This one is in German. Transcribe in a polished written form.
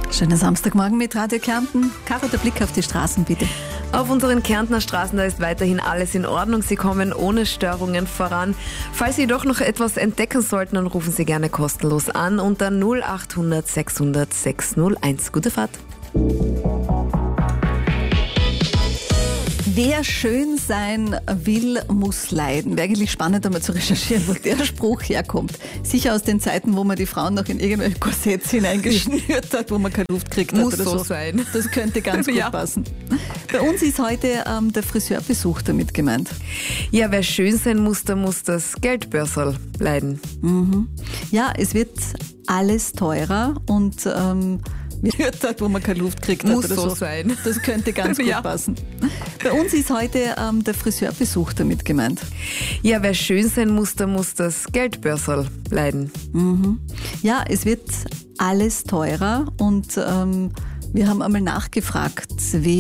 Schönen Samstagmorgen mit Radio Kärnten. Caro, der Blick auf die Straßen, bitte. Auf unseren Kärntner Straßen, da ist weiterhin alles in Ordnung. Sie kommen ohne Störungen voran. Falls Sie doch noch etwas entdecken sollten, dann rufen Sie gerne kostenlos an unter 0800 600 601. Gute Fahrt. Wer schön sein will, muss leiden. Wäre eigentlich spannend, einmal zu recherchieren, wo der Spruch herkommt. Sicher aus den Zeiten, wo man die Frauen noch in irgendwelche Korsetts hineingeschnürt hat, wo man keine Luft gekriegt hat. Muss oder so sein. Das könnte ganz gut passen. Bei uns ist heute der Friseurbesuch damit gemeint. Ja, wer schön sein muss, der muss das Geldbörsel leiden. Ja, es wird alles teurer und wo man keine Luft kriegt hat Muss oder so sein. Das könnte ganz gut passen. Bei uns ist heute der Friseurbesuch damit gemeint. Ja, wer schön sein muss, der muss das Geldbörsel leiden. Ja, es wird alles teurer und wir haben einmal nachgefragt,